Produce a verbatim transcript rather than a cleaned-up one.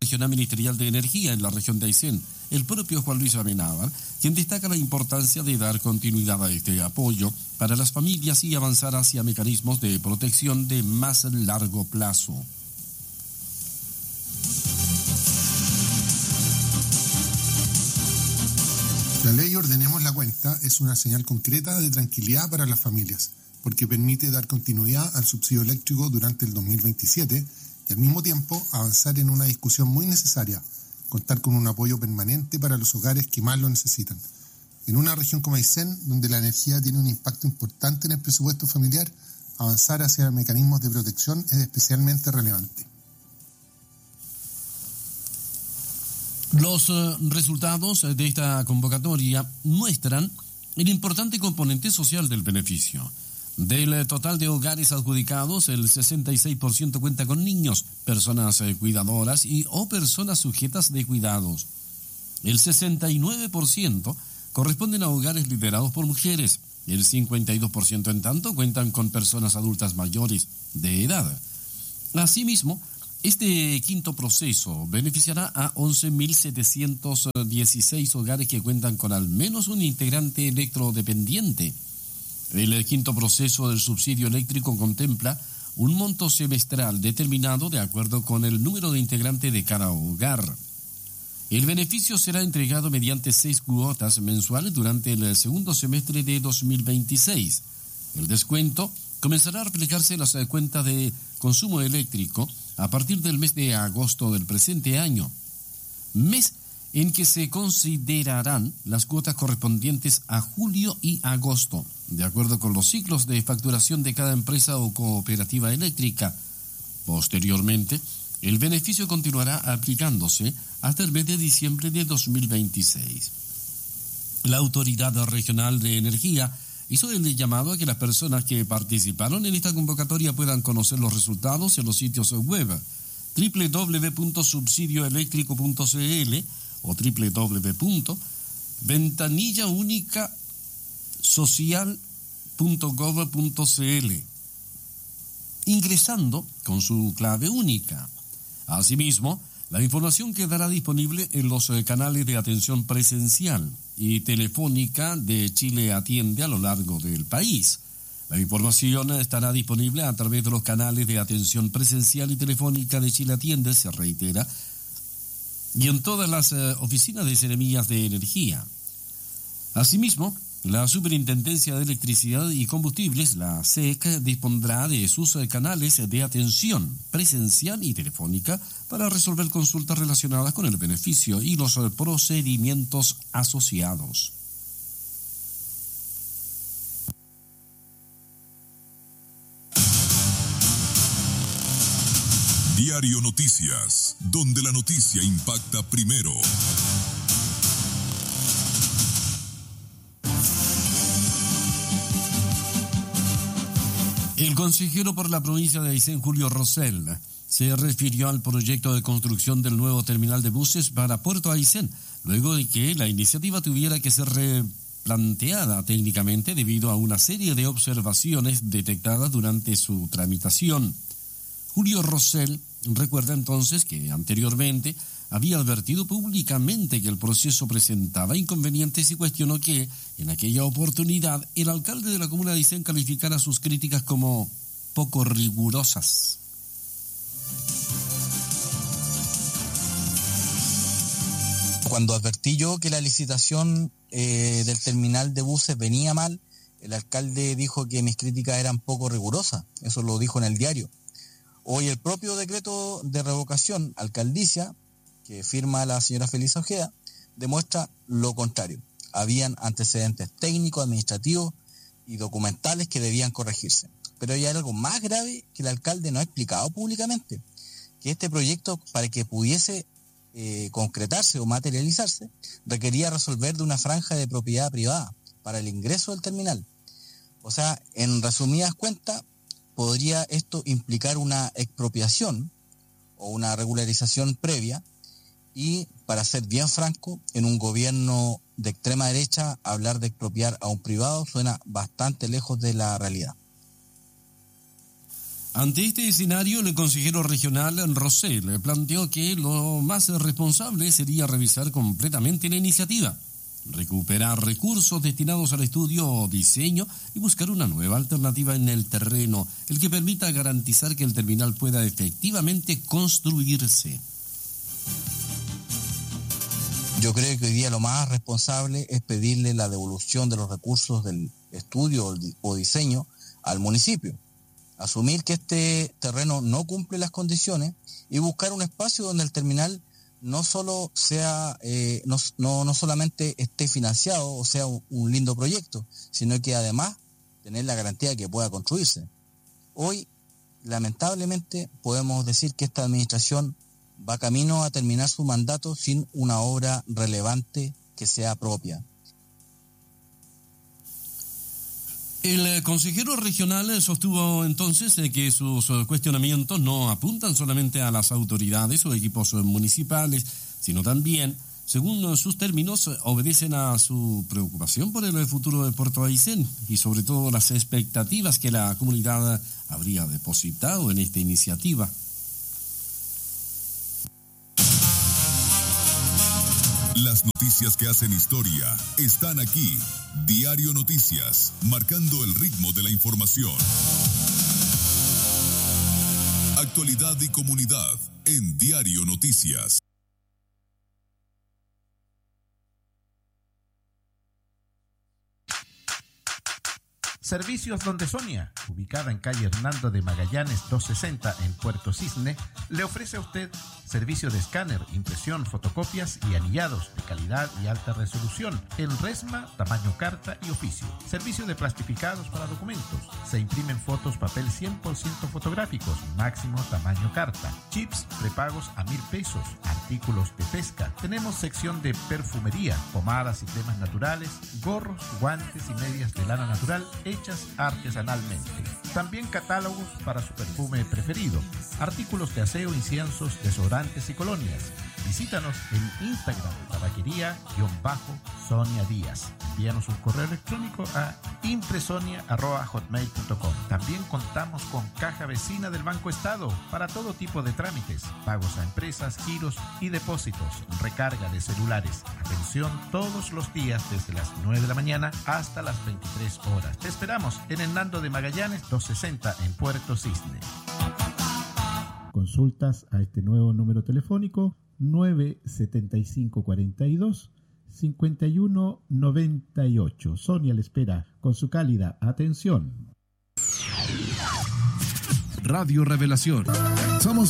Regional Ministerial de Energía en la región de Aysén, el propio Juan Luis Amenábar, quien destaca la importancia de dar continuidad a este apoyo para las familias y avanzar hacia mecanismos de protección de más largo plazo. La ley Ordenemos la Cuenta es una señal concreta de tranquilidad para las familias, porque permite dar continuidad al subsidio eléctrico durante el dos mil veintisiete y al mismo tiempo avanzar en una discusión muy necesaria, contar con un apoyo permanente para los hogares que más lo necesitan. En una región como Aysén, donde la energía tiene un impacto importante en el presupuesto familiar, avanzar hacia mecanismos de protección es especialmente relevante. Los uh, resultados de esta convocatoria muestran el importante componente social del beneficio. Del total de hogares adjudicados, el sesenta y seis por ciento cuenta con niños, personas eh, cuidadoras y o personas sujetas de cuidados. El sesenta y nueve por ciento corresponden a hogares liderados por mujeres. El cincuenta y dos por ciento en tanto cuentan con personas adultas mayores de edad. Asimismo, este quinto proceso beneficiará a once mil setecientos dieciséis hogares que cuentan con al menos un integrante electrodependiente. El quinto proceso del subsidio eléctrico contempla un monto semestral determinado de acuerdo con el número de integrantes de cada hogar. El beneficio será entregado mediante seis cuotas mensuales durante el segundo semestre de dos mil veintiséis. El descuento comenzará a aplicarse en las cuentas de consumo eléctrico a partir del mes de agosto del presente año, mes en que se considerarán las cuotas correspondientes a julio y agosto, de acuerdo con los ciclos de facturación de cada empresa o cooperativa eléctrica. Posteriormente, el beneficio continuará aplicándose hasta el mes de diciembre de dos mil veintiséis. La Autoridad Regional de Energía hizo el llamado a que las personas que participaron en esta convocatoria puedan conocer los resultados en los sitios web doble u doble u doble u punto subsidio eléctrico punto c l o doble u doble u doble u punto ventanilla única social punto gov punto c l, ingresando con su clave única. Asimismo, la información quedará disponible en los canales de atención presencial y telefónica de Chile Atiende a lo largo del país. La información estará disponible a través de los canales de atención presencial y telefónica de Chile Atiende, se reitera, y en todas las uh, oficinas de Seremías de Energía. Asimismo, la Superintendencia de Electricidad y Combustibles, la S E C, dispondrá de sus canales de atención presencial y telefónica para resolver consultas relacionadas con el beneficio y los procedimientos asociados. Diario Noticias, donde la noticia impacta primero. El consejero por la provincia de Aysén, Julio Rosell, se refirió al proyecto de construcción del nuevo terminal de buses para Puerto Aysén, luego de que la iniciativa tuviera que ser replanteada técnicamente debido a una serie de observaciones detectadas durante su tramitación. Julio Rosell recuerda entonces que anteriormente había advertido públicamente que el proceso presentaba inconvenientes y cuestionó que, en aquella oportunidad, el alcalde de la comuna de Aysén calificara sus críticas como poco rigurosas. Cuando advertí yo que la licitación eh, del terminal de buses venía mal, el alcalde dijo que mis críticas eran poco rigurosas. Eso lo dijo en el diario. Hoy el propio decreto de revocación alcaldicia, que firma la señora Felisa Ojeda, demuestra lo contrario. Habían antecedentes técnicos, administrativos y documentales que debían corregirse. Pero hay algo más grave que el alcalde no ha explicado públicamente, que este proyecto, para que pudiese eh, concretarse o materializarse, requería resolver de una franja de propiedad privada para el ingreso del terminal. O sea, en resumidas cuentas, podría esto implicar una expropiación o una regularización previa. Y, para ser bien franco, en un gobierno de extrema derecha, hablar de expropiar a un privado suena bastante lejos de la realidad. Ante este escenario, el consejero regional Rosell planteó que lo más responsable sería revisar completamente la iniciativa, recuperar recursos destinados al estudio o diseño y buscar una nueva alternativa en el terreno, el que permita garantizar que el terminal pueda efectivamente construirse. Yo creo que hoy día lo más responsable es pedirle la devolución de los recursos del estudio o diseño al municipio. Asumir que este terreno no cumple las condiciones y buscar un espacio donde el terminal no solo sea, eh, no, no, no solamente esté financiado o sea un, un lindo proyecto, sino que además tener la garantía de que pueda construirse. Hoy, lamentablemente, podemos decir que esta administración va camino a terminar su mandato sin una obra relevante que sea propia. El consejero regional sostuvo entonces que sus cuestionamientos no apuntan solamente a las autoridades o equipos municipales, sino también, según sus términos, obedecen a su preocupación por el futuro de Puerto Aysén y sobre todo las expectativas que la comunidad habría depositado en esta iniciativa. Las noticias que hacen historia están aquí. Diario Noticias, marcando el ritmo de la información. Actualidad y comunidad en Diario Noticias. Servicios Donde Sonia, ubicada en calle Hernando de Magallanes doscientos sesenta en Puerto Cisne, le ofrece a usted servicio de escáner, impresión, fotocopias y anillados de calidad y alta resolución en resma, tamaño carta y oficio. Servicio de plastificados para documentos. Se imprimen fotos papel cien por ciento fotográficos, máximo tamaño carta. Chips prepagos a mil pesos. Artículos de pesca. Tenemos sección de perfumería, pomadas y cremas naturales, gorros, guantes y medias de lana natural hechas artesanalmente. También catálogos para su perfume preferido, artículos de aseo, inciensos, desodorantes y colonias. Visítanos en Instagram, tabaquería-Sonia Díaz. Envíanos un correo electrónico a impresonia arroba hotmail punto com. También contamos con caja vecina del Banco Estado para todo tipo de trámites, pagos a empresas, giros y depósitos, recarga de celulares. Atención todos los días desde las nueve de la mañana hasta las veintitrés horas. Te esperamos en Hernando de Magallanes doscientos sesenta en Puerto Cisne. Consultas a este nuevo número telefónico nueve siete cinco cuatro dos cinco uno nueve ocho. Sonia le espera con su cálida atención. Radio Revelación. Somos